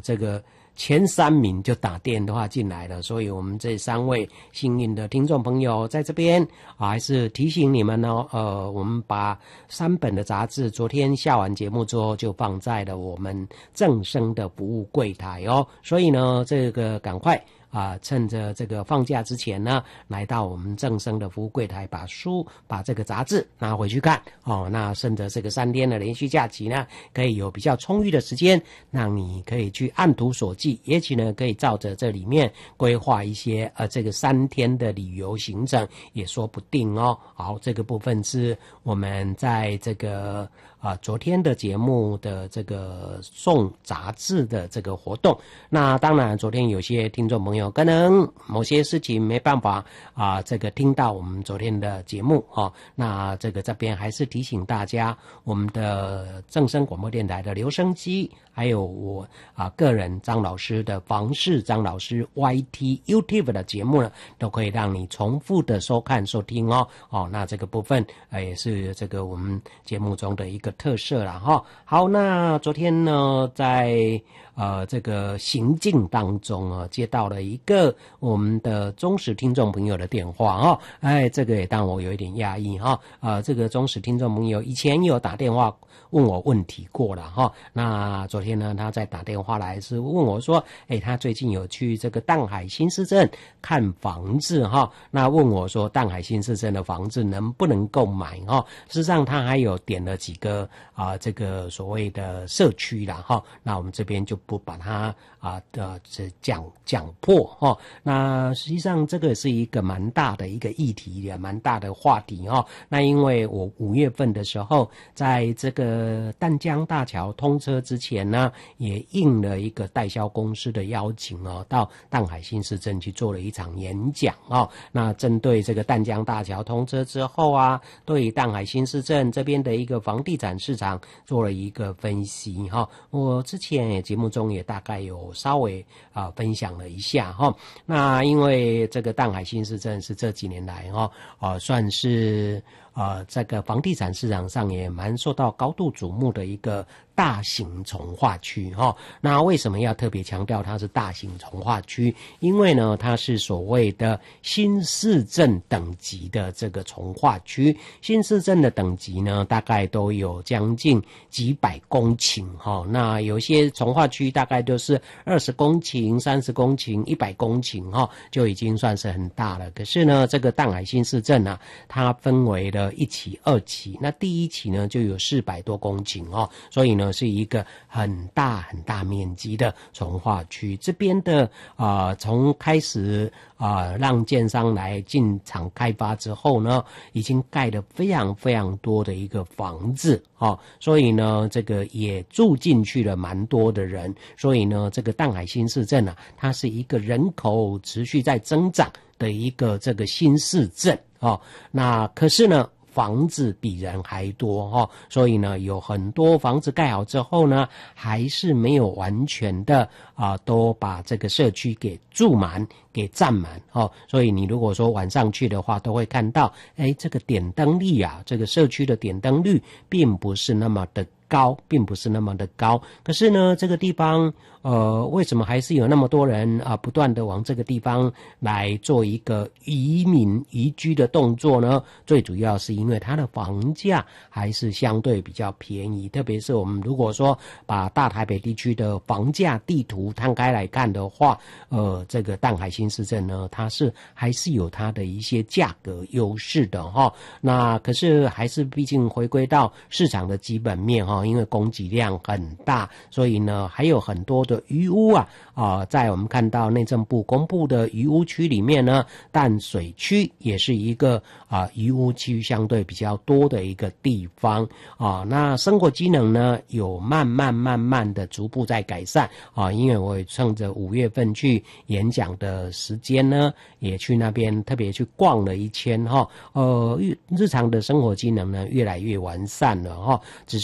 这个前3名就打电话进来了，所以我们这3位幸运的听众朋友在这边还是提醒你们哦，我们把3本的杂志昨天下完节目之后就放在了我们正声的服务柜台哦，所以呢这个赶快趁着这个放假之前呢，来到我们正声的服务柜台，把这个杂志拿回去看哦。那顺着这个3天的连续假期呢，可以有比较充裕的时间，让你可以去按图索骥，也许呢可以照着这里面规划一些这个3天的旅游行程，也说不定哦。好，这个部分是我们在这个昨天的节目的这个送杂志的这个活动。那当然昨天有些听众朋友可能某些事情没办法这个听到我们昨天的节目那这边还是提醒大家，我们的正声广播电台的留声机，还有我个人张老师的房事张老师 YT YouTube 的节目呢，都可以让你重复的收看收听哦。那这个部分也是这个我们节目中的一个特色啦哈。好，那昨天呢在这个行进当中接到了一个我们的忠实听众朋友的电话这个也让我有一点讶异这个忠实听众朋友以前有打电话问我问题过了那昨天呢他在打电话来是问我说他最近有去这个淡海新市镇看房子那问我说淡海新市镇的房子能不能购买事实上他还有点了几个这个所谓的社区啦那我们这边就不把它讲破那实际上这个是一个蛮大的一个议题，也蛮大的话题那因为我5月份的时候在这个淡江大桥通车之前呢，也应了一个代销公司的邀请到淡海新市镇去做了一场演讲那针对这个淡江大桥通车之后对淡海新市镇这边的一个房地产市场做了一个分析我之前节目中也大概有稍微分享了一下那因为这个淡海新市镇是这几年来算是这个房地产市场上也蛮受到高度瞩目的一个大型重划区那为什么要特别强调它是大型重划区？因为呢它是所谓的新市镇等级的这个重划区，新市镇的等级呢大概都有将近几百公顷那有些重划区大概都是20公顷、30公顷、100公顷就已经算是很大了。可是呢这个淡海新市镇它分为了1期、2期，那第1期呢就有400多公顷所以呢是一个很大很大面积的重划区。这边的从开始让建商来进场开发之后呢，已经盖了非常非常多的一个房子所以呢这个也住进去了蛮多的人，所以呢这个淡海新市镇它是一个人口持续在增长的一个这个新市镇那可是呢房子比人还多所以呢有很多房子盖好之后呢还是没有完全的都把这个社区给住满给占满所以你如果说晚上去的话都会看到这个点灯率这个社区的点灯率并不是那么的高，并不是那么的高。可是呢这个地方为什么还是有那么多人不断的往这个地方来做一个移民移居的动作呢？最主要是因为它的房价还是相对比较便宜，特别是我们如果说把大台北地区的房价地图摊开来看的话这个淡海新市镇呢它还是有它的一些价格优势的那可是还是毕竟回归到市场的基本面因为供给量很大，所以呢还有很多的余屋在我们看到内政部公布的余屋区里面呢，淡水区也是一个余屋区相对比较多的一个地方那生活机能呢有慢慢的逐步在改善因为我也趁着5月份去演讲的时间呢，也去那边特别去逛了一圈日常的生活机能呢越来越完善了只是说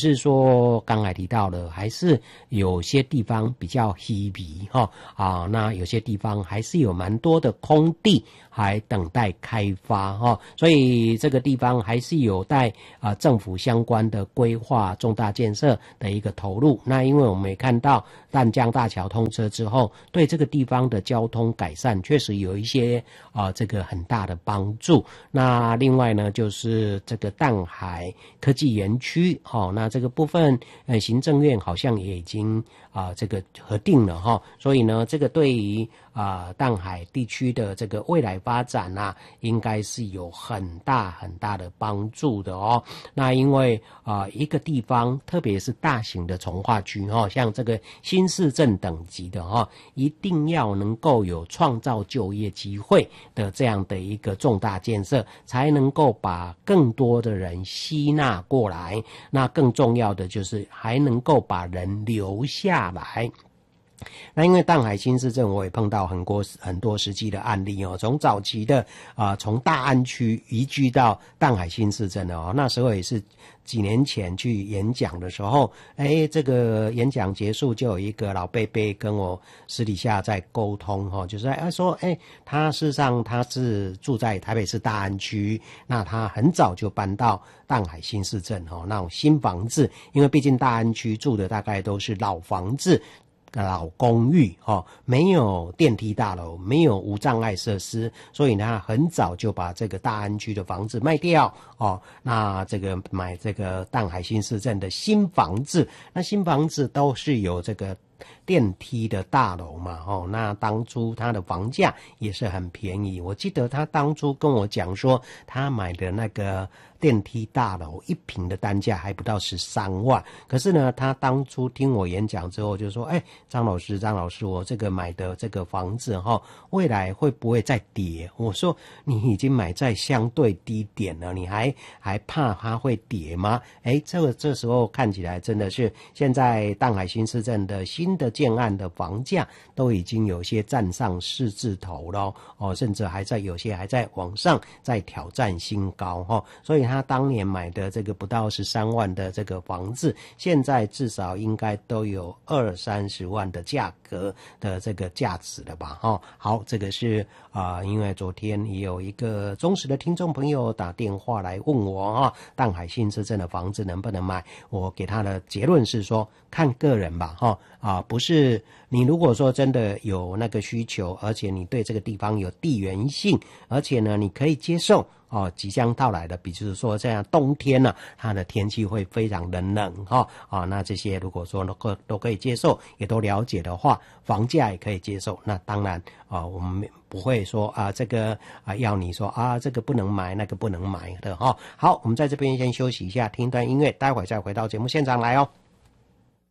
说刚才提到了，还是有些地方比较稀微那有些地方还是有蛮多的空地还等待开发所以这个地方还是有待政府相关的规划重大建设的一个投入。那因为我们也看到淡江大桥通车之后，对这个地方的交通改善确实有一些这个很大的帮助。那另外呢，就是这个淡海科技园区那这个部分行政院好像也已经这个核定了所以呢，这个对于淡海地区的这个未来发展应该是有很大很大的帮助的那因为一个地方，特别是大型的从化区像这个新市镇等级的一定要能够有创造就业机会的这样的一个重大建设，才能够把更多的人吸纳过来。那更重要的就是还能够把人留下来。那因为淡海新市镇我也碰到很多实际的案例从早期的从大安区移居到淡海新市镇那时候也是几年前去演讲的时候，这个演讲结束就有一个老伯伯跟我私底下在沟通就是说他事实上他是住在台北市大安区，那他很早就搬到淡海新市镇那种新房子，因为毕竟大安区住的大概都是老房子老公寓没有电梯大楼，没有无障碍设施，所以呢很早就把这个大安区的房子卖掉那这个买这个淡海新市镇的新房子，那新房子都是有这个电梯的大楼嘛那当初他的房价也是很便宜，我记得他当初跟我讲说他买的那个电梯大楼一坪的单价还不到13万，可是呢他当初听我演讲之后就说张老师我这个买的这个房子未来会不会再跌？我说你已经买在相对低点了，你还怕它会跌吗？这时候看起来真的是现在淡海新市镇的新的建案的房价都已经有些站上4字头了甚至有些还在往上在挑战新高所以他当年买的这个不到13万的这个房子，现在至少应该都有20-30万的价格的这个价值了吧好，这个是因为昨天也有一个忠实的听众朋友打电话来问我淡海新市镇的房子能不能买，我给他的结论是说看个人吧不是你如果说真的有那个需求，而且你对这个地方有地缘性，而且呢你可以接受即将到来的，比如说这样冬天它的天气会非常的冷那这些如果说都可以接受，也都了解的话，房价也可以接受，那当然我们不会说这个要你说这个不能买那个不能买的好，我们在这边先休息一下，听一段音乐，待会再回到节目现场来